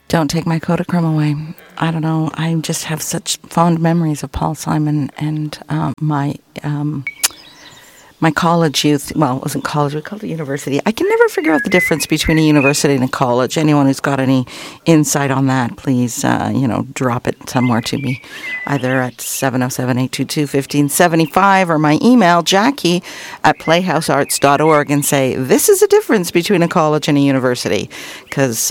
Don't take my Kodachrome away. I don't know. I just have such fond memories of Paul Simon and my college youth. Well, it wasn't college. We called it university. I can never figure out the difference between a university and a college. Anyone who's got any insight on that, please, drop it somewhere to me, either at 707-822-1575 or my email, Jackie@playhousearts.org, and say, this is a difference between a college and a university. Because,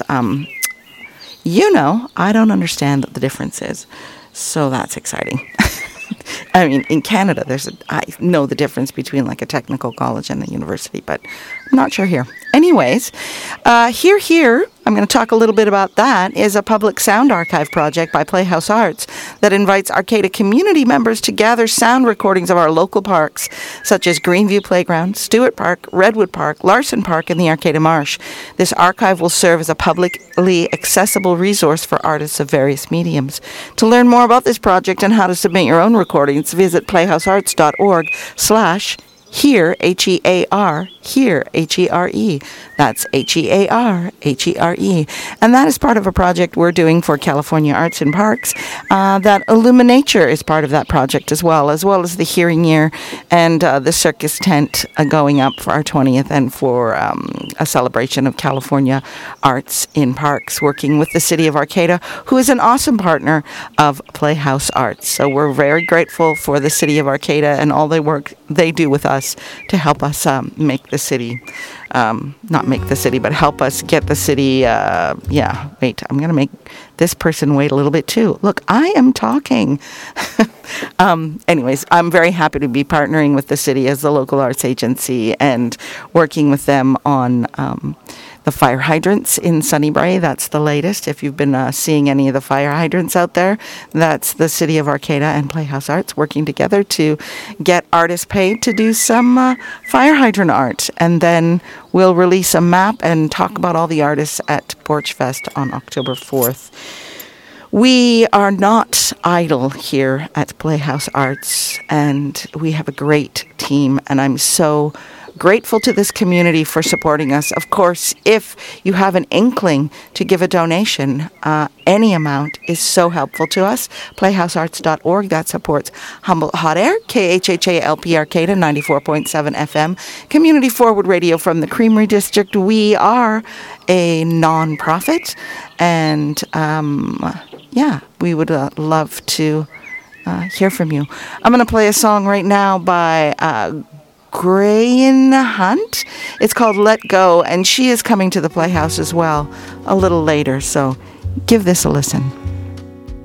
I don't understand what the difference is. So that's exciting. I mean, in Canada, I know the difference between like a technical college and a university, but I'm not sure here. Anyways, here, I'm going to talk a little bit about that, is a public sound archive project by Playhouse Arts that invites Arcata community members to gather sound recordings of our local parks, such as Greenview Playground, Stewart Park, Redwood Park, Larson Park, and the Arcata Marsh. This archive will serve as a publicly accessible resource for artists of various mediums. To learn more about this project and how to submit your own recordings, visit playhousearts.org/Here, H-E-A-R, Here, H-E-R-E. That's H-E-A-R, H-E-R-E. And that is part of a project we're doing for California Arts and Parks. That Illuminature is part of that project as well as the Hearing Year and the circus tent going up for our 20th and for a celebration of California Arts in Parks, working with the City of Arcata, who is an awesome partner of Playhouse Arts. So we're very grateful for the City of Arcata and all the work they do with us to help us make the city, not make the city, but help us get the city, wait, I'm going to make this person wait a little bit too. Look, I am talking. Anyways, I'm very happy to be partnering with the city as the local arts agency and working with them on the fire hydrants in Sunnybrae. That's the latest. If you've been seeing any of the fire hydrants out there, that's the City of Arcata and Playhouse Arts working together to get artists paid to do some fire hydrant art. And then we'll release a map and talk about all the artists at Porch Fest on October 4th. We are not idle here at Playhouse Arts, and we have a great team, and I'm so grateful to this community for supporting us. Of course, if you have an inkling to give a donation, any amount is so helpful to us. Playhousearts.org, that supports Humboldt Hot Air, KHHALP Arcata, 94.7 FM, Community Forward Radio from the Creamery District. We are a non-profit, and we would love to hear from you. I'm going to play a song right now by Grayan Hunt. It's called Let Go, and she is coming to the Playhouse as well a little later, so give this a listen.